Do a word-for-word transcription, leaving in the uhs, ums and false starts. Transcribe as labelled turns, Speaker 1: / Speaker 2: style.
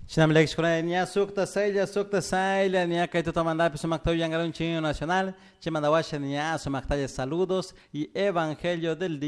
Speaker 1: Chinamlex con nia sukta saila sukta saila nia kaito tamanda piso mactao yangaron chino nacional. Chimandawasha nia su mactaya saludos y evangelio del día.